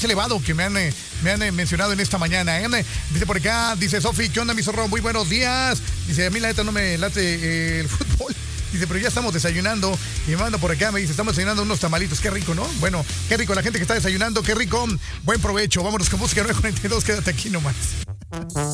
elevado que me han mencionado en esta mañana. Dice por acá, dice Sofi, ¿qué onda, mi zorro? Muy buenos días. Dice, a mí la neta no me late el fútbol. Dice, pero ya estamos desayunando. Y me manda por acá, me dice, estamos desayunando unos tamalitos. Qué rico, ¿no? Bueno, qué rico la gente que está desayunando, qué rico. Buen provecho. Vámonos con música 942. Quédate aquí nomás.